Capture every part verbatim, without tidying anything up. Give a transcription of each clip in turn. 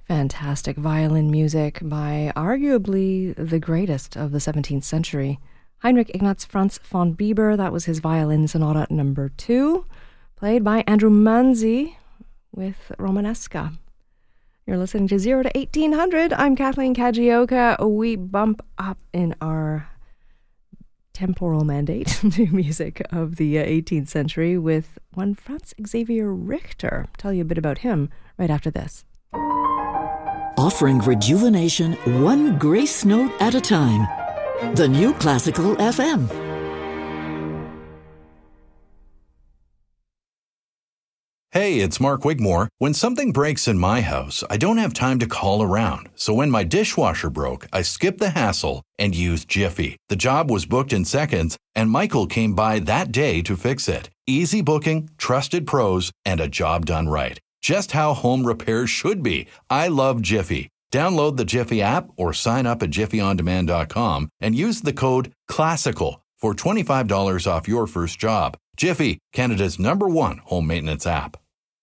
Fantastic violin music by arguably the greatest of the seventeenth century. Heinrich Ignaz Franz von Bieber, that was his violin sonata number two, played by Andrew Manzi with Romanesca. You're listening to zero to eighteen hundred. I'm Kathleen Kajioka. We bump up in our temporal mandate to music of the eighteenth century with one Franz Xavier Richter. Tell you a bit about him right after this. Offering rejuvenation one grace note at a time. The New Classical F M. Hey, it's Mark Wigmore. When something breaks in my house, I don't have time to call around. So when my dishwasher broke, I skipped the hassle and used Jiffy. The job was booked in seconds, and Michael came by that day to fix it. Easy booking, trusted pros, and a job done right. Just how home repairs should be. I love Jiffy. Download the Jiffy app or sign up at jiffy on demand dot com and use the code CLASSICAL for twenty-five dollars off your first job. Jiffy, Canada's number one home maintenance app.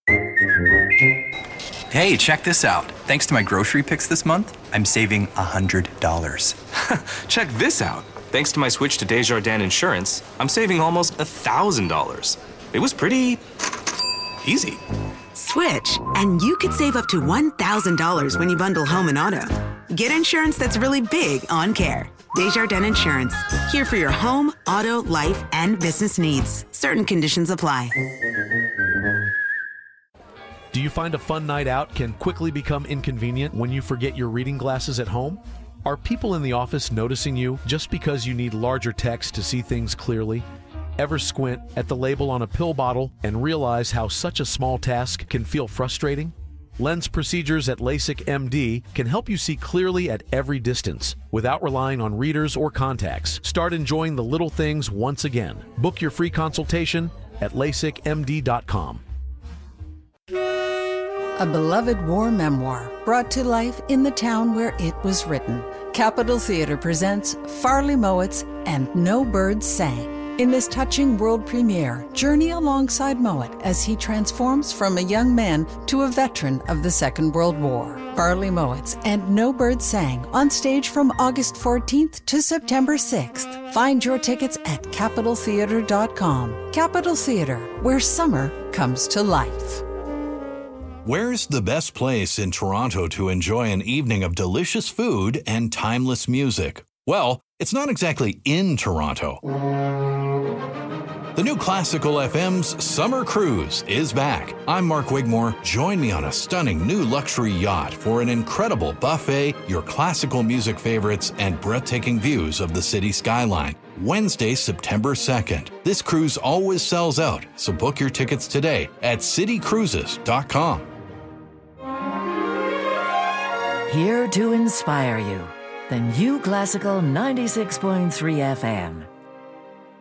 Hey, check this out. Thanks to my grocery picks this month, I'm saving one hundred dollars. Check this out. Thanks to my switch to Desjardins Insurance, I'm saving almost one thousand dollars. It was pretty easy. Switch, and you could save up to one thousand dollars when you bundle home and auto. Get insurance that's really big on care. Desjardins Insurance, here for your home, auto, life, and business needs. Certain conditions apply. Do you find a fun night out can quickly become inconvenient when you forget your reading glasses at home? Are people in the office noticing you just because you need larger text to see things clearly? Ever squint at the label on a pill bottle and realize how such a small task can feel frustrating? Lens procedures at LASIK M D can help you see clearly at every distance without relying on readers or contacts. Start enjoying the little things once again. Book your free consultation at lasik m d dot com. A beloved war memoir brought to life in the town where it was written. Capitol Theatre presents Farley Mowat's And No Birds Sang. In this touching world premiere, journey alongside Mowat as he transforms from a young man to a veteran of the Second World War. Farley Mowat's And No Birds Sang on stage from August fourteenth to September sixth. Find your tickets at capitol theatre dot com. Capitol Theatre, where summer comes to life. Where's the best place in Toronto to enjoy an evening of delicious food and timeless music? Well, it's not exactly in Toronto. The New Classical F M's Summer Cruise is back. I'm Mark Wigmore. Join me on a stunning new luxury yacht for an incredible buffet, your classical music favorites, and breathtaking views of the city skyline. Wednesday, September second. This cruise always sells out, so book your tickets today at city cruises dot com. Here to inspire you. The New Classical ninety-six point three F M.